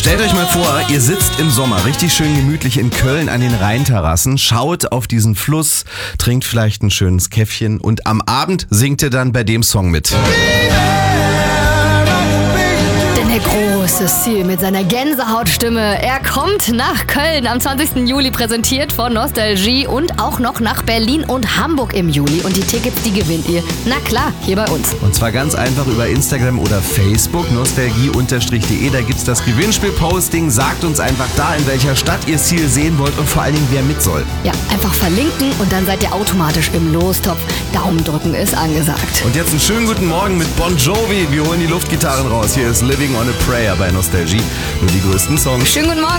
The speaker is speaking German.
Stellt euch mal vor, ihr sitzt im Sommer richtig schön gemütlich in Köln an den Rheinterrassen, schaut auf diesen Fluss, trinkt vielleicht ein schönes Käffchen und am Abend singt ihr dann bei dem Song mit. Denn der große Seal mit seiner Gänsehautstimme, er kommt nach Köln am 20. Juli, präsentiert von Nostalgie, und auch noch nach Berlin und Hamburg im Juli. Und die Tickets, die gewinnt ihr, na klar, hier bei uns. Und zwar ganz einfach über Instagram oder Facebook, nostalgie_de, da gibt's das Gewinnspiel-Posting. Sagt uns einfach da, in welcher Stadt ihr Seal sehen wollt und vor allen Dingen, wer mit soll. Ja, einfach verlinken und dann seid ihr automatisch im Lostopf. Daumen drücken ist angesagt. Und jetzt einen schönen guten Morgen mit Bon Jovi. Wir holen die Luftgitarren raus. Hier ist Living on a Prayer bei Nostalgie. Nur die größten Songs. Schönen guten Morgen.